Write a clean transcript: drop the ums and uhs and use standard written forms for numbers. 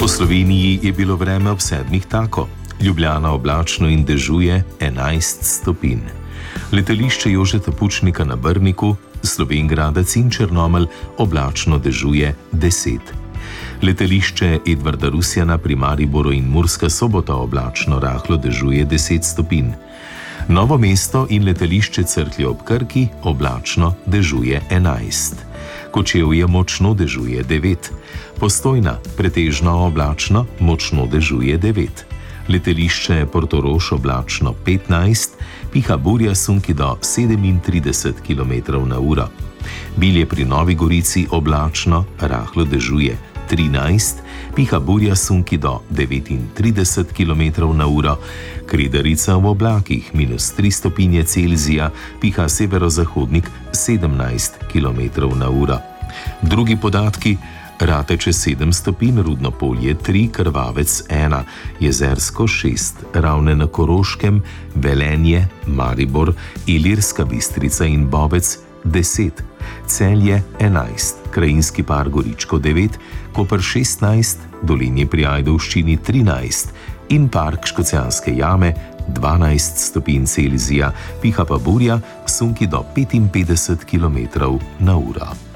Po Sloveniji je bilo vreme ob 7 tako. Ljubljana oblačno in dežuje 11 stopinj. Letališče Jožeta Pučnika na Brniku, Slovenj Gradec in Črnomelj oblačno dežuje 10. Letališče Edvarda Rusjana pri Mariboru in Murska Sobota oblačno rahlo dežuje 10 stopinj. Novo mesto in letališče Cerklje ob Krki oblačno dežuje 11. Kočevje močno dežuje 9. Postojna pretežno oblačno močno dežuje 9. Letališče Portorož oblačno 15, piha burja sunki do 37 km/h. Bilje pri Novi Gorici oblačno, rahlo dežuje 13, piha burja sunki do 39 km/h. Kredarica v oblakih -3 stopinje Celzija, piha severozahodnik 17 km/h. Drugi podatki: Rateče 7 stopinj, Rudno Polje 3, Krvavec 1, Jezersko 6, Ravne na Koroškem, Velenje, Maribor, Ilirska Bistrica in Bovec 10, Celje 11, Krajinski par Goričko 9, Koper 16, Dolenje pri Ajdovščini 13 in Park Škocjanske jame 12 stopinj Celzija, piha pa burja sunki do 55 km/h.